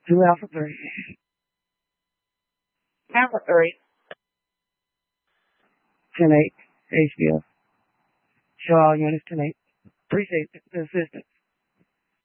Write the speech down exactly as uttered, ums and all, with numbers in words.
Two Alpha three. Alpha three. ten eight. H B O. Show all units ten eight. Appreciate the assistance.